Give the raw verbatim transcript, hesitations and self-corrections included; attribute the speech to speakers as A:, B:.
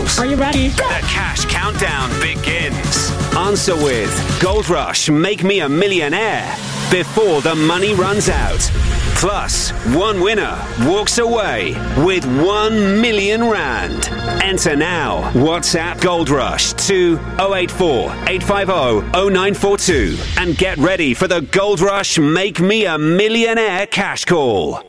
A: calls.
B: Are you ready?
A: The cash countdown begins. Answer with Gold Rush, Make Me a Millionaire before the money runs out. Plus, one winner walks away with one million rand. Enter now. WhatsApp Gold Rush to oh eight four, eight five oh, oh nine four two and get ready for the Gold Rush Make Me a Millionaire cash call.